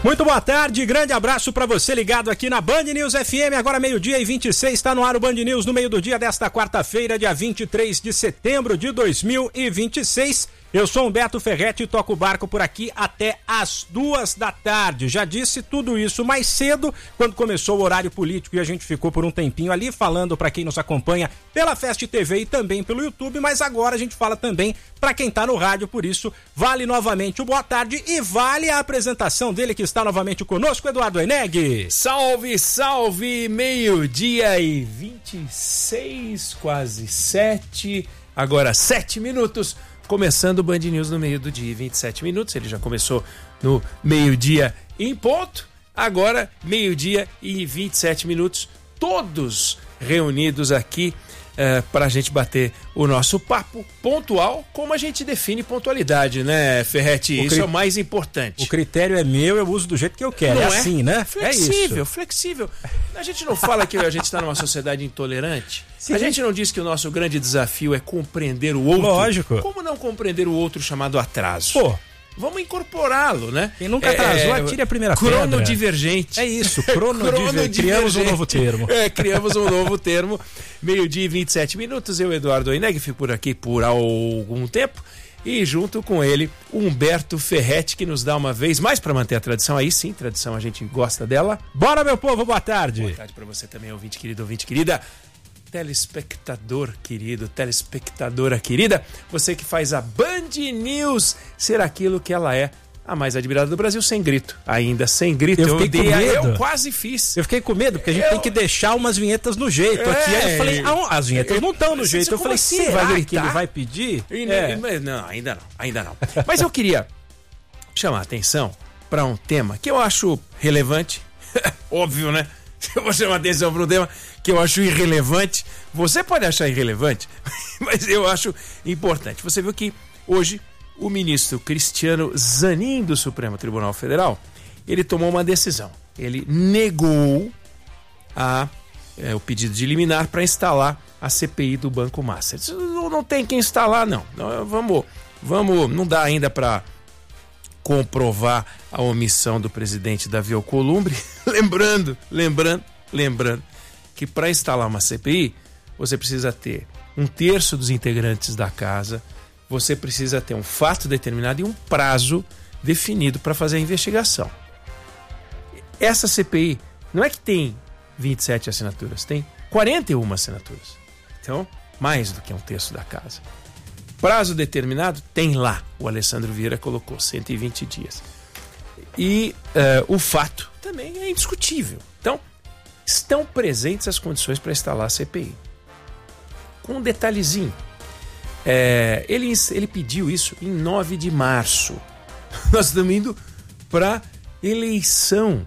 Muito boa tarde, grande abraço para você ligado aqui na Band News FM, agora 12:26, está no ar o Band News no meio do dia desta quarta-feira, dia 23 de setembro de 2026. Eu sou Humberto Ferretti e toco o barco por aqui até às 14h. Já disse tudo isso mais cedo, quando começou o horário político e a gente ficou por um tempinho ali falando para quem nos acompanha pela Fest TV e também pelo YouTube, mas agora a gente fala também para quem tá no rádio, por isso vale novamente o boa tarde e vale a apresentação dele que está novamente conosco, Eduardo Eneg. Salve, salve, 12:26, quase 7, agora 7 minutos. Começando o Band News no meio do dia, 27 minutos, ele já começou no meio-dia em ponto, agora meio-dia e 27 minutos, todos reunidos aqui para a gente bater o nosso papo pontual, como a gente define pontualidade, né, Ferretti? Isso é o mais importante. O critério é meu, eu uso do jeito que eu quero, é assim, né? Flexível, é isso. Flexível. A gente não fala que a gente está numa sociedade intolerante? Sim. A gente não diz que o nosso grande desafio é compreender o outro? Lógico. Como não compreender o outro chamado atraso? Pô, vamos incorporá-lo, né? quem nunca atrasou, atire a primeira pedra. Cronodivergente. É isso, cronodivergente. Criamos um novo termo. Criamos um novo termo. 12:27 minutos, eu, Eduardo Eneg, fico por aqui por algum tempo. E junto com ele, Humberto Ferretti, que nos dá uma vez mais para manter a tradição. Aí sim, tradição, a gente gosta dela. Bora, meu povo, boa tarde. Boa tarde para você também, ouvinte querido, ouvinte querida. Telespectador querido, telespectadora querida, você que faz a Band News ser aquilo que ela é, a mais admirada do Brasil, sem grito. Ainda sem grito, eu fiquei com medo. Eu quase fiz. Eu fiquei com medo, porque a gente tem que deixar umas vinhetas no jeito aqui. Aí eu falei, as vinhetas não estão no jeito. Eu falei, será que ele vai pedir? Não, ainda não. Mas eu queria chamar a atenção para um tema que eu acho relevante, óbvio, né? Eu vou chamar a atenção para um tema que eu acho irrelevante. Você pode achar irrelevante, mas eu acho importante. Você viu que hoje o ministro Cristiano Zanin do Supremo Tribunal Federal, ele tomou uma decisão. Ele negou o pedido de liminar para instalar a CPI do Banco Master. Não tem que instalar, não. Vamos, não dá ainda para comprovar a omissão do presidente Davi Alcolumbre. Lembrando que para instalar uma CPI, você precisa ter 1/3 dos integrantes da casa, você precisa ter um fato determinado e um prazo definido para fazer a investigação. Essa CPI não é que tem 27 assinaturas, tem 41 assinaturas. Então, mais do que 1/3 da casa. Prazo determinado tem lá, o Alessandro Vieira colocou, 120 dias. E o fato também é indiscutível. Então, estão presentes as condições para instalar a CPI. Com um detalhezinho, ele pediu isso em 9 de março. Nós estamos indo para eleição.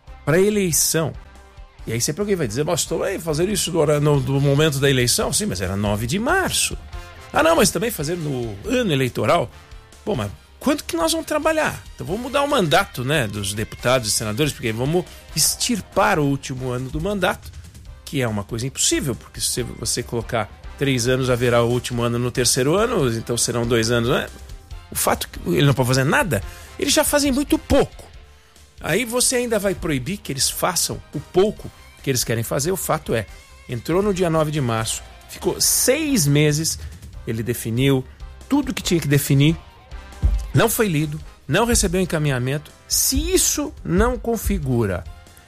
E aí sempre alguém vai dizer, mas estou aí fazer isso no momento da eleição? Sim, mas era 9 de março. Ah, não, mas também fazer no ano eleitoral? Bom, mas quanto que nós vamos trabalhar? Então vamos mudar o mandato, né, dos deputados e senadores, porque vamos extirpar o último ano do mandato, que é uma coisa impossível, porque se você colocar 3 anos, haverá o último ano no terceiro ano, então serão 2 anos, né? O fato que ele não pode fazer nada, eles já fazem muito pouco. Aí você ainda vai proibir que eles façam o pouco que eles querem fazer. O fato é, entrou no dia 9 de março, ficou 6 meses, ele definiu tudo que tinha que definir, não foi lido, não recebeu encaminhamento. Se isso não configura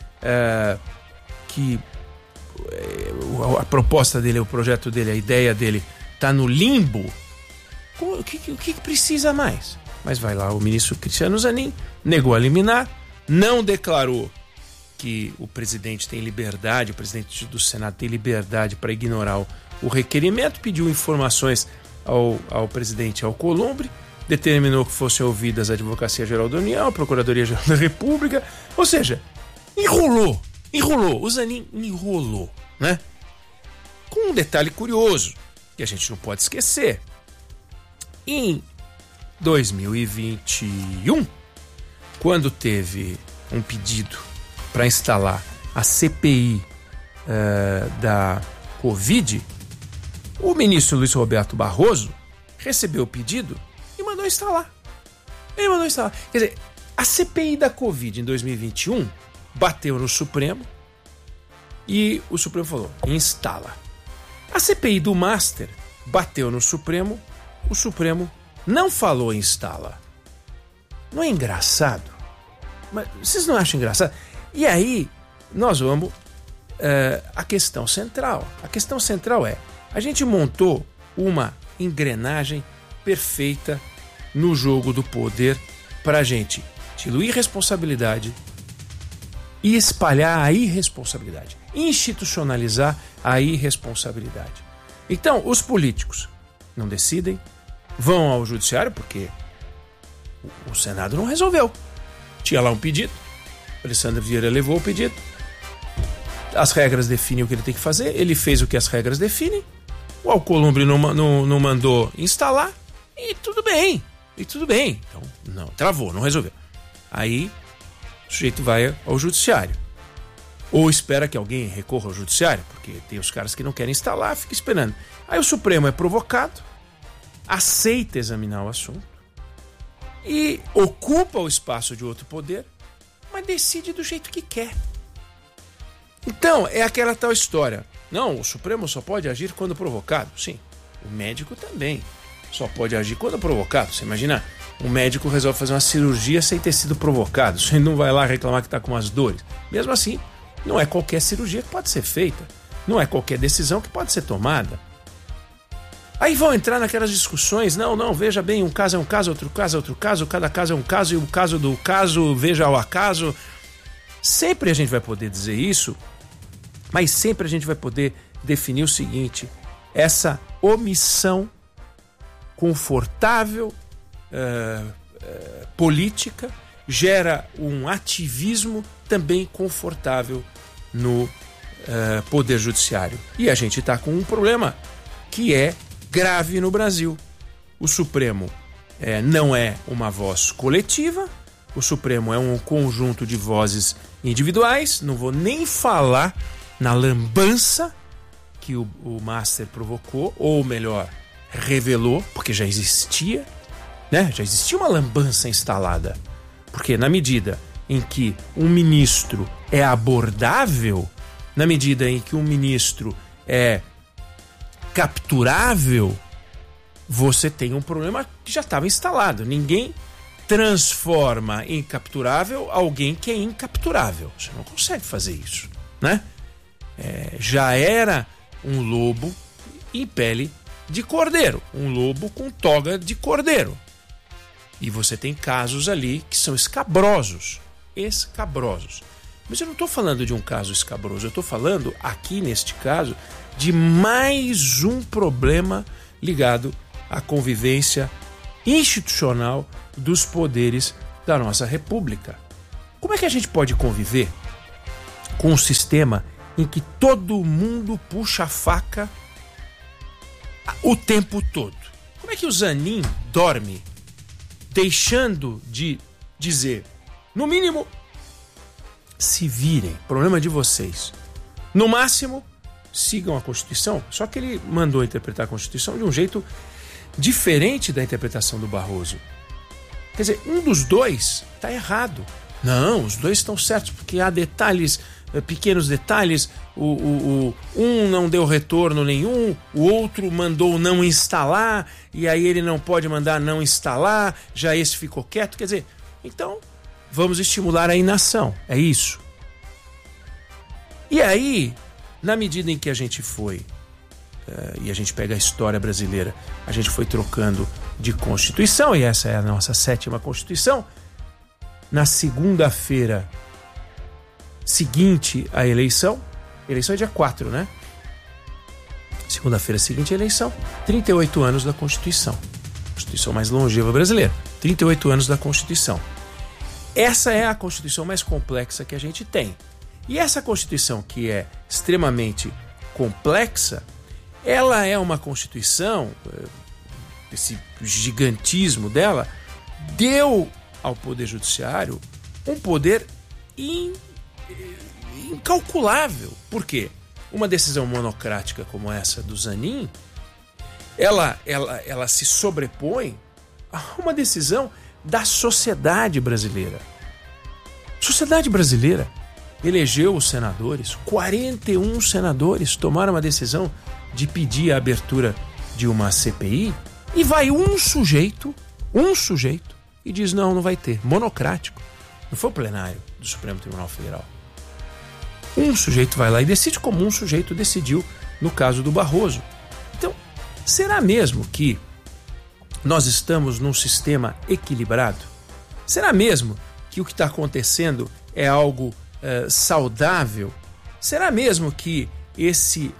que a proposta dele, o projeto dele, a ideia dele está no limbo, o que precisa mais? Mas vai lá, o ministro Cristiano Zanin negou a liminar, não declarou que o presidente tem liberdade, o presidente do Senado tem liberdade para ignorar o requerimento, pediu informações ao presidente Alcolumbre, determinou que fossem ouvidas a Advocacia Geral da União, a Procuradoria Geral da República, ou seja, enrolou, o Zanin enrolou, né? Com um detalhe curioso, que a gente não pode esquecer. Em 2021, quando teve um pedido para instalar a CPI da Covid, o ministro Luiz Roberto Barroso recebeu o pedido e mandou instalar. Quer dizer, A CPI da Covid em 2021 bateu no Supremo e o Supremo falou, instala. A CPI do Master bateu no Supremo, o Supremo não falou instala. Não é engraçado? Mas vocês não acham engraçado? E aí nós vamos à questão central. A questão central é, a gente montou uma engrenagem perfeita no jogo do poder para a gente diluir responsabilidade e espalhar a irresponsabilidade, institucionalizar a irresponsabilidade. Então, os políticos não decidem, vão ao judiciário porque o Senado não resolveu. Tinha lá um pedido, Alessandro Vieira levou o pedido, as regras definem o que ele tem que fazer, ele fez o que as regras definem, o Alcolumbre não mandou instalar e tudo bem. Então, não, travou, não resolveu. Aí, o sujeito vai ao judiciário. Ou espera que alguém recorra ao judiciário, porque tem os caras que não querem instalar, fica esperando. Aí o Supremo é provocado, aceita examinar o assunto e ocupa o espaço de outro poder, mas decide do jeito que quer. Então, é aquela tal história. Não, o Supremo só pode agir quando provocado. Sim, o médico também só pode agir quando provocado. Você imagina, um médico resolve fazer uma cirurgia sem ter sido provocado. Você não vai lá reclamar que está com umas dores. Mesmo assim, não é qualquer cirurgia que pode ser feita. Não é qualquer decisão que pode ser tomada. Aí vão entrar naquelas discussões. Não, veja bem, um caso é um caso, outro caso é outro caso, cada caso é um caso e o caso do caso, veja ao acaso. Sempre a gente vai poder dizer isso, mas sempre a gente vai poder definir o seguinte: essa omissão confortável política gera um ativismo também confortável no Poder Judiciário. E a gente está com um problema que é grave no Brasil. O Supremo não é uma voz coletiva, o Supremo é um conjunto de vozes individuais. Não vou nem falar na lambança que o Master provocou, ou melhor, revelou, porque já existia, né? Já existia uma lambança instalada. Porque na medida em que um ministro é abordável, na medida em que um ministro é capturável, você tem um problema que já estava instalado. Ninguém transforma em capturável alguém que é incapturável. Você não consegue fazer isso, né? Já era um lobo em pele de cordeiro, um lobo com toga de cordeiro. E você tem casos ali que são escabrosos. Mas eu não estou falando de um caso escabroso, eu estou falando aqui neste caso de mais um problema ligado à convivência institucional dos poderes da nossa República. Como é que a gente pode conviver com um sistema em que todo mundo puxa a faca o tempo todo? Como é que o Zanin dorme deixando de dizer, no mínimo, se virem, problema de vocês. No máximo, sigam a Constituição. Só que ele mandou interpretar a Constituição de um jeito diferente da interpretação do Barroso. Quer dizer, um dos dois está errado. Não, os dois estão certos, porque há detalhes, pequenos detalhes. Um não deu retorno nenhum, o outro mandou não instalar, e aí ele não pode mandar não instalar, já esse ficou quieto. Quer dizer, então vamos estimular a inação, é isso. E aí, na medida em que a gente foi, e a gente pega a história brasileira, a gente foi trocando de Constituição, e essa é a nossa 7ª Constituição. Na segunda-feira seguinte à eleição é dia 4, né? Segunda-feira seguinte à eleição, 38 anos da Constituição. Constituição mais longeva brasileira, 38 anos da Constituição. Essa é a Constituição mais complexa que a gente tem. E essa Constituição, que é extremamente complexa, ela é uma Constituição, esse gigantismo dela, deu ao Poder Judiciário um poder incalculável. Por quê? Uma decisão monocrática como essa do Zanin, ela se sobrepõe a uma decisão da sociedade brasileira. A sociedade brasileira elegeu os senadores, 41 senadores tomaram a decisão de pedir a abertura de uma CPI, e vai um sujeito, e diz não vai ter, monocrático. Não foi o plenário do Supremo Tribunal Federal. Um sujeito vai lá e decide como um sujeito decidiu no caso do Barroso. Então, será mesmo que nós estamos num sistema equilibrado? Será mesmo que o que está acontecendo é algo saudável? Será mesmo que esse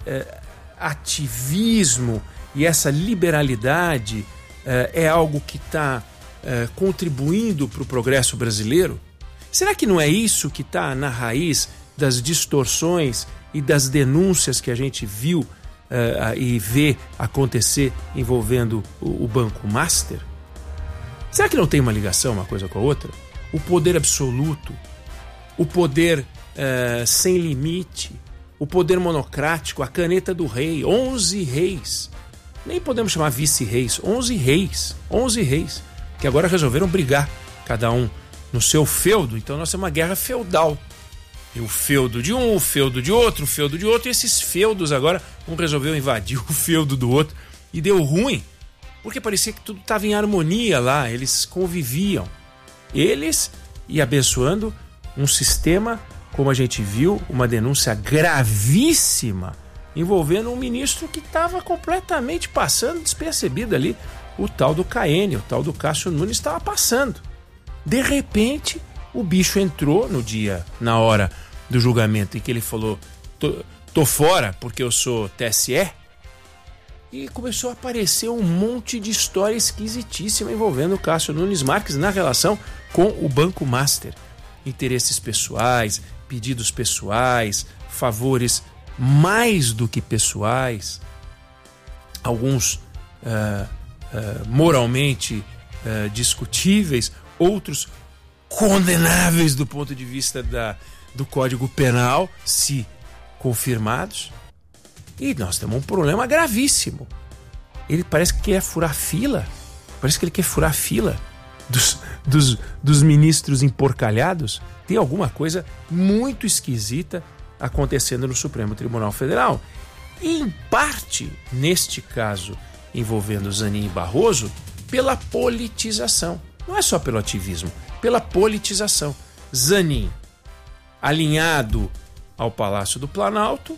ativismo e essa liberalidade é algo que está contribuindo para o progresso brasileiro? Será que não é isso que está na raiz das distorções e das denúncias que a gente viu e vê acontecer envolvendo o Banco Master? Será que não tem uma ligação uma coisa com a outra? O poder absoluto, o poder sem limite, o poder monocrático, a caneta do rei, 11 reis. Nem podemos chamar vice-reis, 11 reis, que agora resolveram brigar, cada um no seu feudo. Então nós temos uma guerra feudal. E o feudo de um, o feudo de outro, e esses feudos agora, um resolveu invadir o feudo do outro e deu ruim, porque parecia que tudo estava em harmonia lá, eles conviviam. Eles e abençoando um sistema, como a gente viu, uma denúncia gravíssima envolvendo um ministro que estava completamente passando despercebido ali, o tal do KN, o tal do Cássio Nunes estava passando. De repente, o bicho entrou na hora do julgamento em que ele falou, tô fora porque eu sou TSE, e começou a aparecer um monte de história esquisitíssima envolvendo o Cássio Nunes Marques na relação com o Banco Master. Interesses pessoais, pedidos pessoais, favores mais do que pessoais, alguns moralmente discutíveis, outros condenáveis do ponto de vista do Código Penal, se confirmados. E nós temos um problema gravíssimo. Ele parece que quer furar fila. Dos ministros emporcalhados. Tem alguma coisa muito esquisita acontecendo no Supremo Tribunal Federal. E, em parte, neste caso envolvendo Zanin e Barroso, pela politização. Não é só pelo ativismo, pela politização. Zanin, alinhado ao Palácio do Planalto,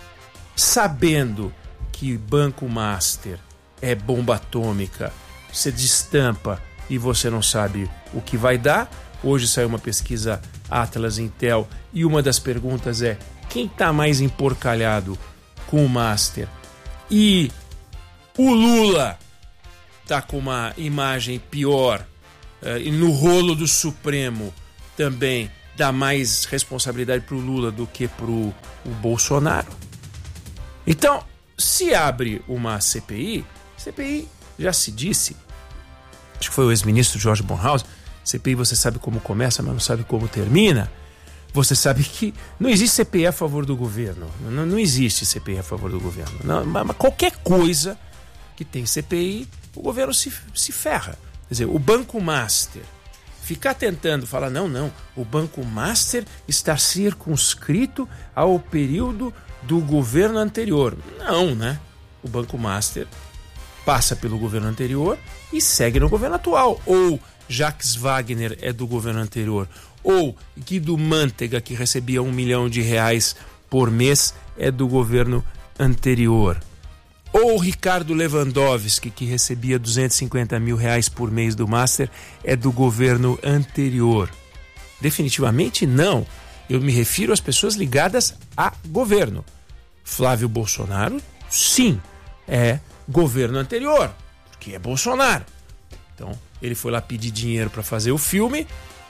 sabendo que Banco Master é bomba atômica, você destampa e você não sabe o que vai dar. Hoje saiu uma pesquisa Atlas Intel e uma das perguntas é: quem está mais emporcalhado com o Master? E o Lula está com uma imagem pior, e no rolo do Supremo também dá mais responsabilidade para o Lula do que para o Bolsonaro. Então, se abre uma CPI já se disse, acho que foi o ex-ministro Jorge Bornhaus, CPI você sabe como começa, mas não sabe como termina. Você sabe que não existe CPI a favor do governo. Não existe CPI a favor do governo. Não, mas qualquer coisa que tem CPI, o governo se ferra. Quer dizer, o Banco Master ficar tentando falar, não, o Banco Master está circunscrito ao período do governo anterior. Não, né? O Banco Master passa pelo governo anterior e segue no governo atual. Ou Jacques Wagner é do governo anterior, ou Guido Mantega, que recebia R$1 milhão por mês, é do governo anterior. Ou Ricardo Lewandowski, que recebia R$250 mil por mês do Master, é do governo anterior. Definitivamente não. Eu me refiro às pessoas ligadas a governo. Flávio Bolsonaro, sim, é governo anterior, porque é Bolsonaro. Então, ele foi lá pedir dinheiro para fazer o filme,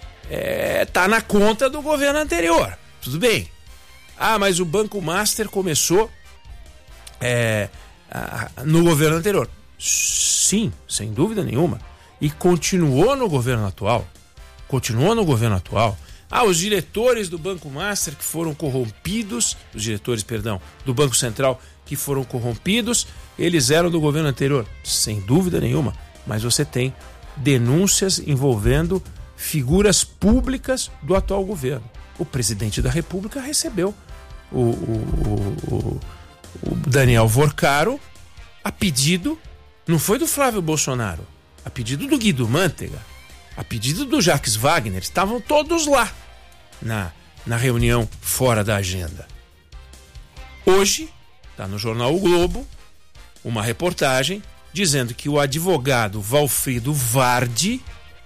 tá na conta do governo anterior. Tudo bem. Ah, mas o Banco Master começou no governo anterior. Sim, sem dúvida nenhuma. E continuou no governo atual. Ah, os diretores do Banco Master que foram corrompidos, do Banco Central que foram corrompidos, eles eram do governo anterior. Sem dúvida nenhuma. Mas você tem denúncias envolvendo figuras públicas do atual governo. O presidente da República recebeu o Daniel Vorcaro a pedido, não foi do Flávio Bolsonaro, a pedido do Guido Mantega, a pedido do Jacques Wagner. Estavam todos lá na reunião fora da agenda. Hoje está no jornal O Globo uma reportagem dizendo que o advogado Valfrido Vardi,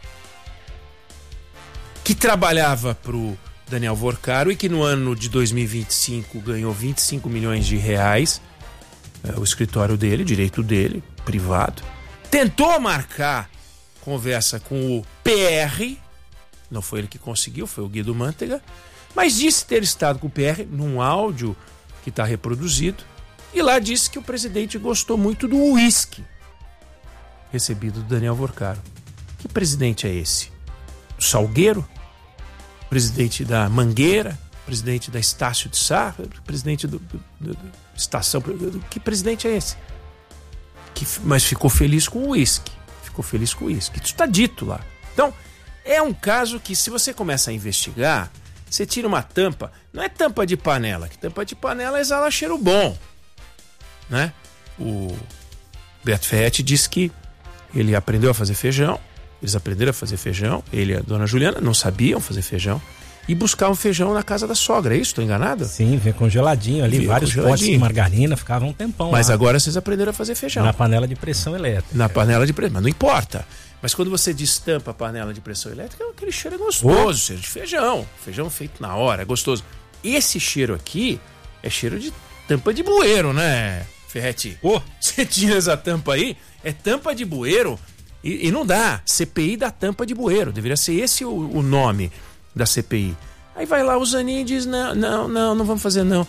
que trabalhava para o Daniel Vorcaro e que no ano de 2025 ganhou 25 milhões de reais, o escritório dele, direito dele, privado, tentou marcar conversa com o PR, não foi ele que conseguiu, foi o Guido Mantega, mas disse ter estado com o PR num áudio que está reproduzido, e lá disse que o presidente gostou muito do uísque recebido do Daniel Vorcaro. Que presidente é esse? Do Salgueiro? Presidente da Mangueira? Presidente da Estácio de Sá? Presidente do Estação? Que presidente é esse? Mas ficou feliz com o uísque. Ficou feliz com o uísque. Isso está dito lá. Então, é um caso que, se você começa a investigar, você tira uma tampa. Não é tampa de panela, que tampa de panela exala cheiro bom, né? O Beto Ferretti disse que ele aprendeu a fazer feijão, eles aprenderam a fazer feijão, ele e a dona Juliana não sabiam fazer feijão, e buscavam feijão na casa da sogra, é isso? Estou enganado? Sim, vinha congeladinho ali, vários potes de margarina, ficavam um tempão. Mas lá. Agora vocês aprenderam a fazer feijão. Na panela de pressão elétrica. Na panela de pressão, mas não importa. Mas quando você destampa a panela de pressão elétrica, aquele cheiro é gostoso, cheiro de feijão. Feijão feito na hora, é gostoso. Esse cheiro aqui é cheiro de tampa de bueiro, né, Ferretti? Você tira essa tampa aí, é tampa de bueiro e não dá. CPI da tampa de bueiro, deveria ser esse o nome da CPI. Aí vai lá o Zanin e diz, não vamos fazer não.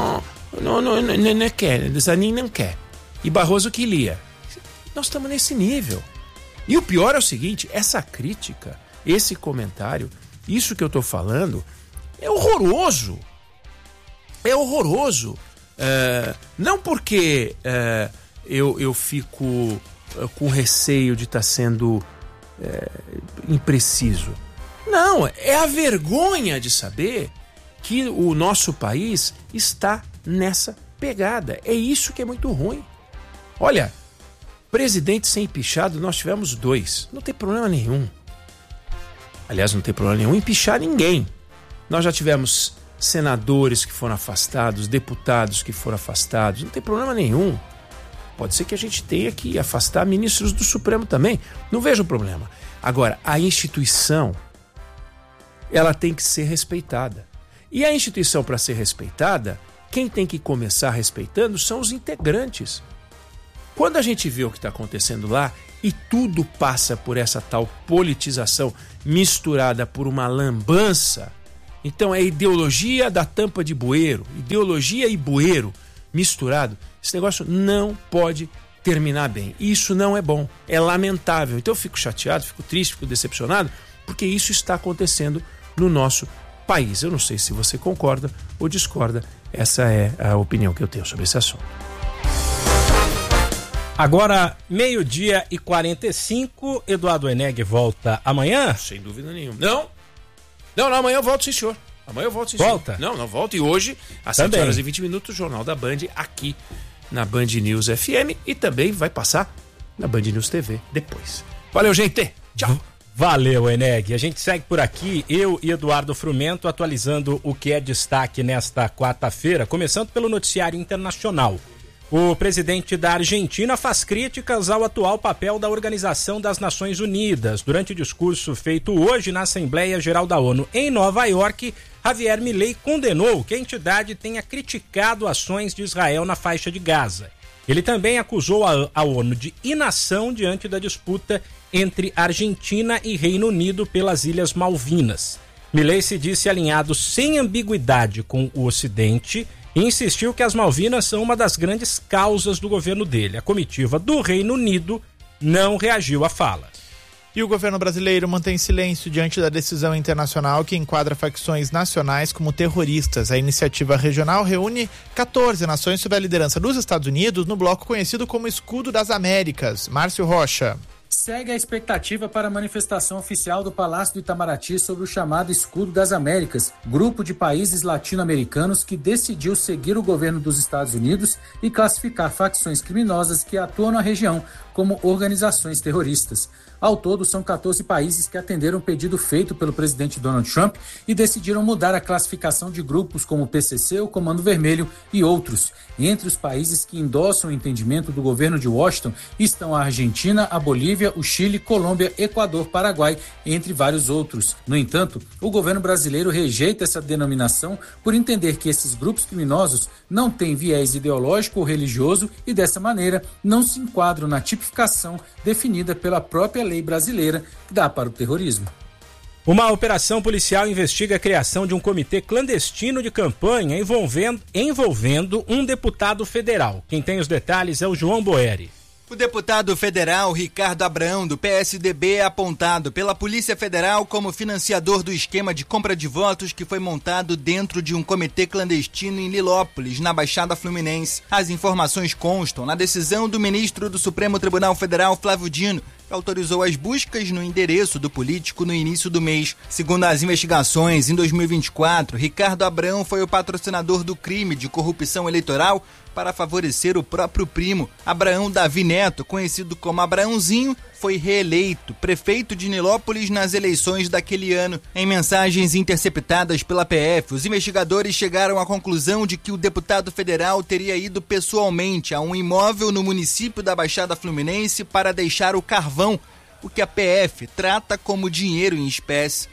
Não quer, Zanin não quer. E Barroso que lia. Nós estamos nesse nível. E o pior é o seguinte, essa crítica, esse comentário, isso que eu estou falando, é horroroso. É horroroso. Não porque eu fico com receio de estar sendo impreciso. Não, é a vergonha de saber que o nosso país está nessa pegada. É isso que é muito ruim. Olha, presidente sem empichado, nós tivemos 2. Não tem problema nenhum. Aliás, não tem problema nenhum em empichar ninguém. Nós já tivemos senadores que foram afastados, deputados que foram afastados. Não tem problema nenhum. Pode ser que a gente tenha que afastar ministros do Supremo também. Não vejo problema. Agora, a instituição, ela tem que ser respeitada. E a instituição, para ser respeitada, quem tem que começar respeitando são os integrantes. Quando a gente vê o que está acontecendo lá e tudo passa por essa tal politização misturada por uma lambança, então é ideologia da tampa de bueiro, ideologia e bueiro misturado, esse negócio não pode terminar bem. Isso não é bom, é lamentável. Então eu fico chateado, fico triste, fico decepcionado, porque isso está acontecendo no nosso país. Eu não sei se você concorda ou discorda, essa é a opinião que eu tenho sobre esse assunto. Agora, 12:45, Eduardo Eneg volta amanhã? Sem dúvida nenhuma. Não, amanhã eu volto, sim, senhor. Amanhã eu volto, sim, volta? Senhor. Não, volto. E hoje, às 7h20, o Jornal da Band, aqui na Band News FM, e também vai passar na Band News TV depois. Valeu, gente. Tchau. Valeu, Eneg. A gente segue por aqui, eu e Eduardo Frumento, atualizando o que é destaque nesta quarta-feira, começando pelo noticiário internacional. O presidente da Argentina faz críticas ao atual papel da Organização das Nações Unidas. Durante discurso feito hoje na Assembleia Geral da ONU em Nova York, Javier Milei condenou que a entidade tenha criticado ações de Israel na faixa de Gaza. Ele também acusou a ONU de inação diante da disputa entre Argentina e Reino Unido pelas Ilhas Malvinas. Milei se disse alinhado sem ambiguidade com o Ocidente e insistiu que as Malvinas são uma das grandes causas do governo dele. A comitiva do Reino Unido não reagiu à fala. E o governo brasileiro mantém silêncio diante da decisão internacional que enquadra facções nacionais como terroristas. A iniciativa regional reúne 14 nações sob a liderança dos Estados Unidos no bloco conhecido como Escudo das Américas. Márcio Rocha. Segue a expectativa para a manifestação oficial do Palácio do Itamaraty sobre o chamado Escudo das Américas, grupo de países latino-americanos que decidiu seguir o governo dos Estados Unidos e classificar facções criminosas que atuam na região como organizações terroristas. Ao todo, são 14 países que atenderam o pedido feito pelo presidente Donald Trump e decidiram mudar a classificação de grupos como o PCC, o Comando Vermelho e outros. Entre os países que endossam o entendimento do governo de Washington estão a Argentina, a Bolívia, o Chile, Colômbia, Equador, Paraguai, entre vários outros. No entanto, o governo brasileiro rejeita essa denominação por entender que esses grupos criminosos não têm viés ideológico ou religioso e, dessa maneira, não se enquadram na tipificação definida pela própria lei brasileira que dá para o terrorismo. Uma operação policial investiga a criação de um comitê clandestino de campanha envolvendo um deputado federal. Quem tem os detalhes é o João Boeri. O deputado federal Ricardo Abrão, do PSDB, é apontado pela Polícia Federal como financiador do esquema de compra de votos que foi montado dentro de um comitê clandestino em Nilópolis, na Baixada Fluminense. As informações constam na decisão do ministro do Supremo Tribunal Federal, Flávio Dino, que autorizou as buscas no endereço do político no início do mês. Segundo as investigações, em 2024, Ricardo Abrão foi o patrocinador do crime de corrupção eleitoral para favorecer o próprio primo. Abraão Davi Neto, conhecido como Abraãozinho, foi reeleito prefeito de Nilópolis nas eleições daquele ano. Em mensagens interceptadas pela PF, os investigadores chegaram à conclusão de que o deputado federal teria ido pessoalmente a um imóvel no município da Baixada Fluminense para deixar o carvão, o que a PF trata como dinheiro em espécie.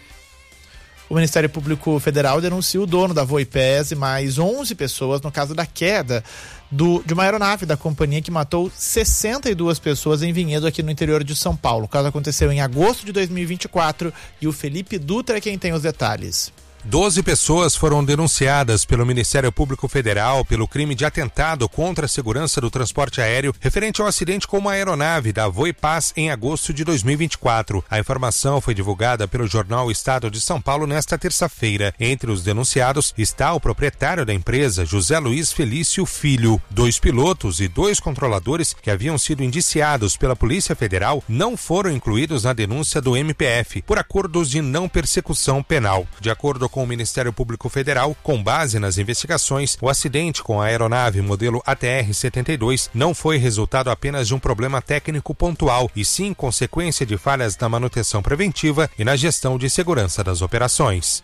O Ministério Público Federal denuncia o dono da Voipes e mais 11 pessoas no caso da queda de uma aeronave da companhia que matou 62 pessoas em Vinhedo, aqui no interior de São Paulo. O caso aconteceu em agosto de 2024 e o Felipe Dutra é quem tem os detalhes. 12 pessoas foram denunciadas pelo Ministério Público Federal pelo crime de atentado contra a segurança do transporte aéreo referente ao acidente com uma aeronave da Voipaz em agosto de 2024. A informação foi divulgada pelo jornal Estado de São Paulo nesta terça-feira. Entre os denunciados está o proprietário da empresa, José Luiz Felício Filho. 2 pilotos e 2 controladores que haviam sido indiciados pela Polícia Federal não foram incluídos na denúncia do MPF por acordos de não persecução penal. De acordo com o Ministério Público Federal, com base nas investigações, o acidente com a aeronave modelo ATR-72 não foi resultado apenas de um problema técnico pontual, e sim consequência de falhas na manutenção preventiva e na gestão de segurança das operações.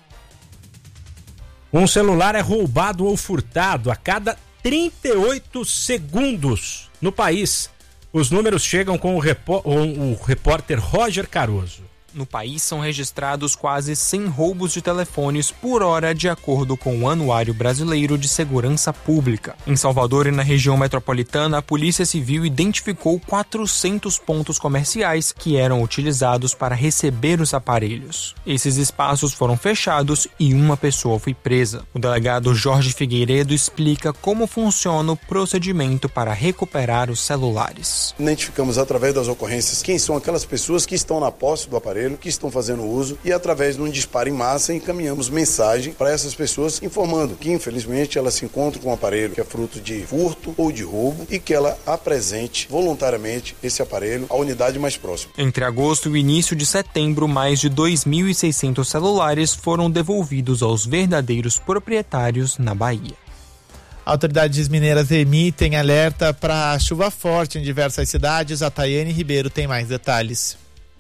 Um celular é roubado ou furtado a cada 38 segundos no país. Os números chegam com o repórter Roger Caruso. No país são registrados quase 100 roubos de telefones por hora, de acordo com o Anuário Brasileiro de Segurança Pública. Em Salvador e na região metropolitana, a Polícia Civil identificou 400 pontos comerciais que eram utilizados para receber os aparelhos. Esses espaços foram fechados e uma pessoa foi presa. O delegado Jorge Figueiredo explica como funciona o procedimento para recuperar os celulares. Identificamos através das ocorrências quem são aquelas pessoas que estão na posse do aparelho, que estão fazendo uso, e através de um disparo em massa encaminhamos mensagem para essas pessoas informando que infelizmente elas se encontram com um aparelho que é fruto de furto ou de roubo e que ela apresente voluntariamente esse aparelho à unidade mais próxima. Entre agosto e início de setembro, mais de 2.600 celulares foram devolvidos aos verdadeiros proprietários na Bahia. Autoridades mineiras emitem alerta para chuva forte em diversas cidades. A Tayane Ribeiro tem mais detalhes.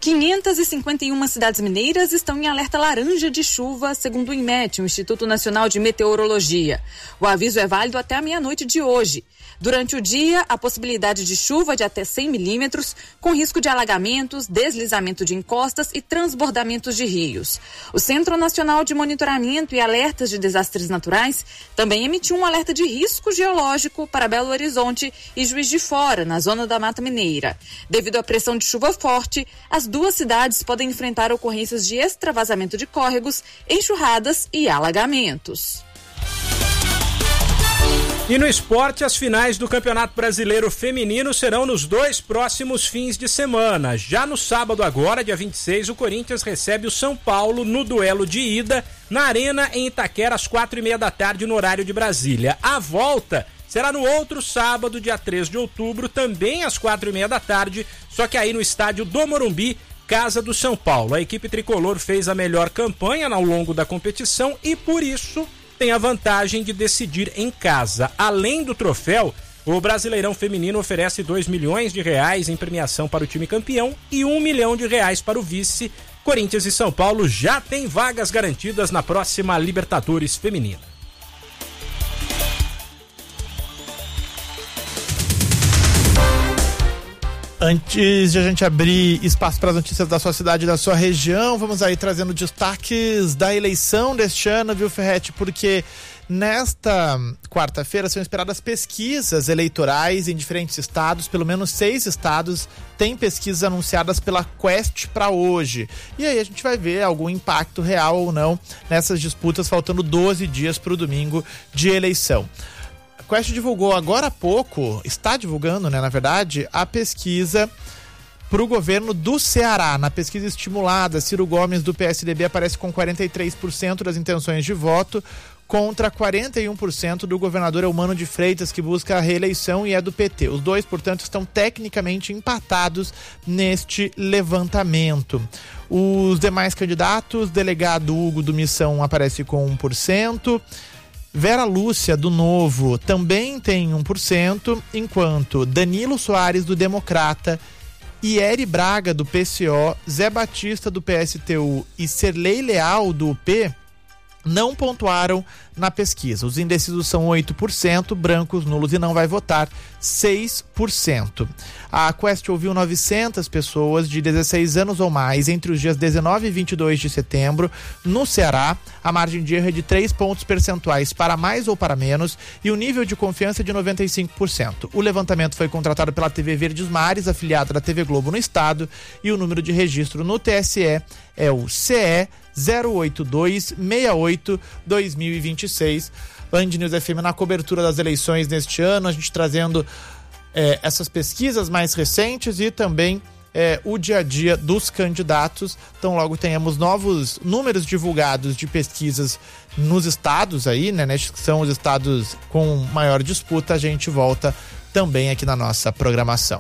551 cidades mineiras estão em alerta laranja de chuva, segundo o INMET, o Instituto Nacional de Meteorologia. O aviso é válido até a meia-noite de hoje. Durante o dia, a possibilidade de chuva de até 100 milímetros, com risco de alagamentos, deslizamento de encostas e transbordamentos de rios. O Centro Nacional de Monitoramento e Alertas de Desastres Naturais também emitiu um alerta de risco geológico para Belo Horizonte e Juiz de Fora, na zona da Mata Mineira. Devido à pressão de chuva forte, as duas cidades podem enfrentar ocorrências de extravasamento de córregos, enxurradas e alagamentos. E no esporte, as finais do Campeonato Brasileiro Feminino serão nos 2 próximos fins de semana. Já no sábado agora, dia 26, o Corinthians recebe o São Paulo no duelo de ida na Arena em Itaquera às 4:30 da tarde no horário de Brasília. A volta será no outro sábado, dia 3 de outubro, também às 4h30 da tarde, só que aí no estádio do Morumbi, casa do São Paulo. A equipe tricolor fez a melhor campanha ao longo da competição e, por isso, tem a vantagem de decidir em casa. Além do troféu, o Brasileirão Feminino oferece R$2 milhões em premiação para o time campeão e R$1 milhão para o vice. Corinthians e São Paulo já têm vagas garantidas na próxima Libertadores Feminina. Antes de a gente abrir espaço para as notícias da sua cidade e da sua região, vamos aí trazendo destaques da eleição deste ano, viu, Ferretti? Porque nesta quarta-feira são esperadas pesquisas eleitorais em diferentes estados, pelo menos 6 estados têm pesquisas anunciadas pela Quest para hoje. E aí a gente vai ver algum impacto real ou não nessas disputas, faltando 12 dias para o domingo de eleição. A Quest divulgou agora há pouco, está divulgando, né, na verdade, a pesquisa para o governo do Ceará. Na pesquisa estimulada, Ciro Gomes, do PSDB, aparece com 43% das intenções de voto, contra 41% do governador Eumano de Freitas, que busca a reeleição e é do PT. Os dois, portanto, estão tecnicamente empatados neste levantamento. Os demais candidatos, delegado Hugo do Missão aparece com 1%, Vera Lúcia, do Novo, também tem 1%, enquanto Danilo Soares, do Democrata, Ieri Braga, do PCO, Zé Batista, do PSTU e Serlei Leal, do UP, não pontuaram na pesquisa. Os indecisos são 8%, brancos, nulos e não vai votar 6%. A Quest ouviu 900 pessoas de 16 anos ou mais entre os dias 19 e 22 de setembro no Ceará. A margem de erro é de 3 pontos percentuais para mais ou para menos e o nível de confiança é de 95%. O levantamento foi contratado pela TV Verdes Mares, afiliada da TV Globo no estado, e o número de registro no TSE é o CE 08268-2026. Band News FM na cobertura das eleições neste ano, a gente trazendo essas pesquisas mais recentes e também o dia a dia dos candidatos. Então logo tenhamos novos números divulgados de pesquisas nos estados aí, né? Que são os estados com maior disputa, a gente volta também aqui na nossa programação.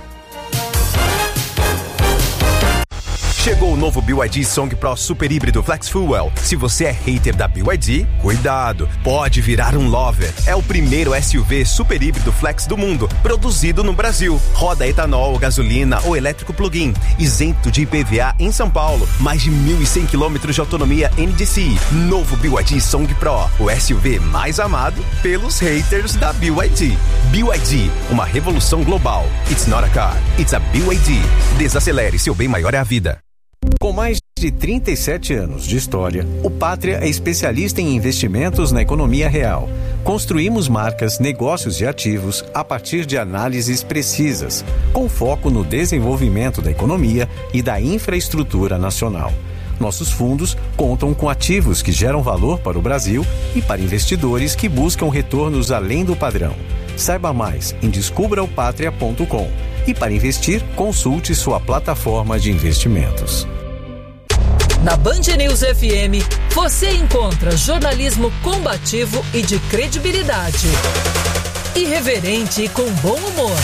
Chegou o novo BYD Song Pro Super Híbrido Flex Fuel. Se você é hater da BYD, cuidado, pode virar um lover. É o primeiro SUV super híbrido flex do mundo, produzido no Brasil. Roda etanol, gasolina ou elétrico plug-in, isento de IPVA em São Paulo. Mais de 1.100 km de autonomia NDCi. Novo BYD Song Pro, o SUV mais amado pelos haters da BYD. BYD, uma revolução global. It's not a car, it's a BYD. Desacelere, seu bem maior é a vida. Com mais de 37 anos de história, o Pátria é especialista em investimentos na economia real. Construímos marcas, negócios e ativos a partir de análises precisas, com foco no desenvolvimento da economia e da infraestrutura nacional. Nossos fundos contam com ativos que geram valor para o Brasil e para investidores que buscam retornos além do padrão. Saiba mais em descubraopatria.com e para investir, consulte sua plataforma de investimentos. Na Band News FM, você encontra jornalismo combativo e de credibilidade. Irreverente e com bom humor.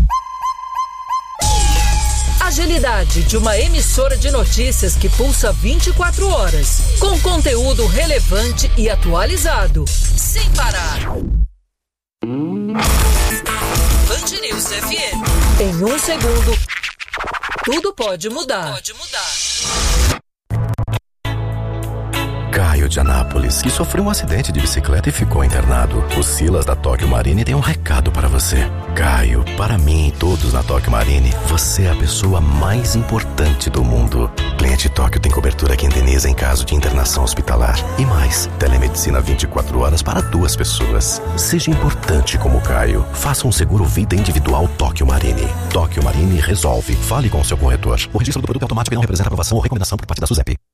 Agilidade de uma emissora de notícias que pulsa 24 horas, com conteúdo relevante e atualizado, sem parar. Band News FM. Em 1 segundo, tudo pode mudar. Caio de Anápolis, que sofreu um acidente de bicicleta e ficou internado. O Silas da Tóquio Marine tem um recado para você. Caio, para mim e todos na Tóquio Marine, você é a pessoa mais importante do mundo. Cliente Tóquio tem cobertura que indeniza em caso de internação hospitalar. E mais, telemedicina 24 horas para 2 pessoas. Seja importante como Caio. Faça um seguro vida individual Tóquio Marine. Tóquio Marine resolve. Fale com o seu corretor. O registro do produto automático não representa aprovação ou recomendação por parte da SUSEP.